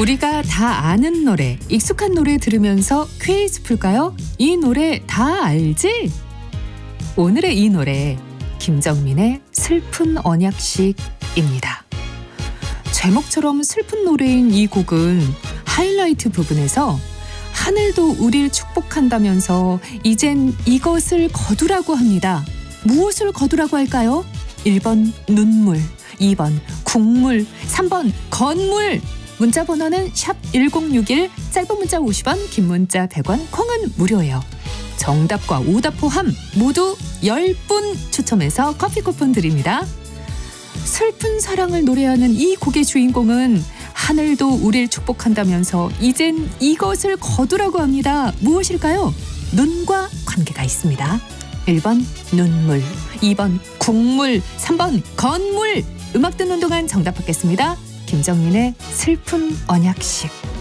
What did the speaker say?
우리가 다 아는 노래, 익숙한 노래 들으면서 퀴즈 풀까요? 이 노래 다 알지? 오늘의 이 노래, 김정민의 슬픈 언약식입니다. 제목처럼 슬픈 노래인 이 곡은 하이라이트 부분에서 하늘도 우릴 축복한다면서 이젠 이것을 거두라고 합니다. 무엇을 거두라고 할까요? 1번 눈물, 2번 국물, 3번 건물. 문자 번호는 샵 1061, 짧은 문자 50원, 긴 문자 100원, 콩은 무료예요. 정답과 오답 포함 모두 10분 추첨해서 커피 쿠폰 드립니다. 슬픈 사랑을 노래하는 이 곡의 주인공은 하늘도 우릴 축복한다면서 이젠 이것을 거두라고 합니다. 무엇일까요? 눈과 관계가 있습니다. 1번 눈물, 2번 국물, 3번 건물. 음악 듣는 동안 정답 받겠습니다. 김정민의 슬픈 언약식.